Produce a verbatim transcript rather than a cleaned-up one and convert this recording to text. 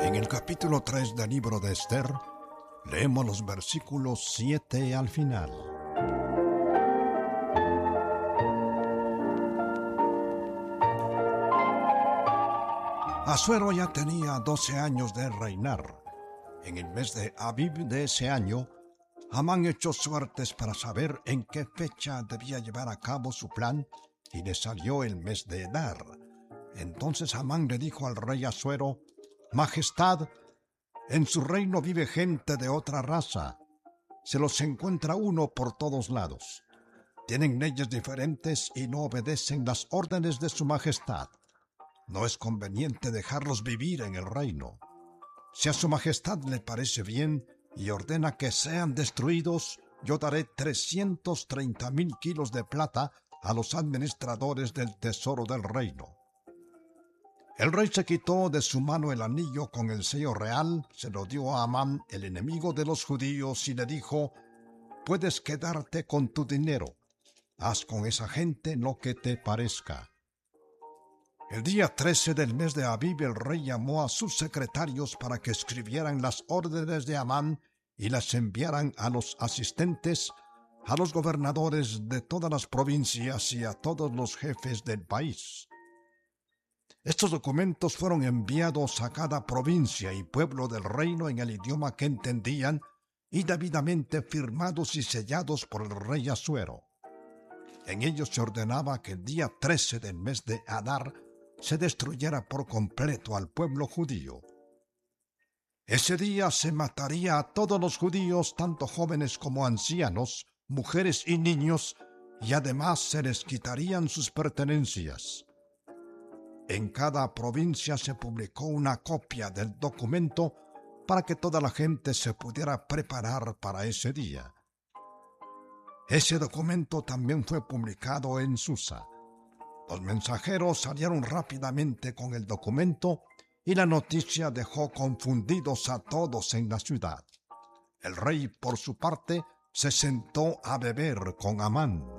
En el capítulo tres del libro de Esther, leemos los versículos siete al final. Asuero ya tenía doce años de reinar. En el mes de Abib de ese año, Amán echó suertes para saber en qué fecha debía llevar a cabo su plan, y le salió el mes de Adar. Entonces Amán le dijo al rey Asuero: Majestad, en su reino vive gente de otra raza. Se los encuentra uno por todos lados. Tienen leyes diferentes y no obedecen las órdenes de su majestad. No es conveniente dejarlos vivir en el reino. Si a su majestad le parece bien y ordena que sean destruidos, yo daré trescientos treinta mil kilos de plata a los administradores del tesoro del reino. El rey se quitó de su mano el anillo con el sello real, se lo dio a Amán, el enemigo de los judíos, y le dijo: puedes quedarte con tu dinero. Haz con esa gente lo que te parezca. El día trece del mes de Abib, el rey llamó a sus secretarios para que escribieran las órdenes de Amán y las enviaran a los asistentes, a los gobernadores de todas las provincias y a todos los jefes del país. Estos documentos fueron enviados a cada provincia y pueblo del reino en el idioma que entendían y debidamente firmados y sellados por el rey Asuero. En ellos se ordenaba que el día trece del mes de Adar se destruyera por completo al pueblo judío. Ese día se mataría a todos los judíos, tanto jóvenes como ancianos, mujeres y niños, y además se les quitarían sus pertenencias. En cada provincia se publicó una copia del documento para que toda la gente se pudiera preparar para ese día. Ese documento también fue publicado en Susa. Los mensajeros salieron rápidamente con el documento y la noticia dejó confundidos a todos en la ciudad. El rey, por su parte, se sentó a beber con Amán.